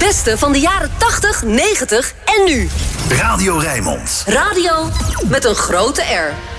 beste van de jaren 80, 90 en nu. Radio Rijnmond. Radio met een grote R.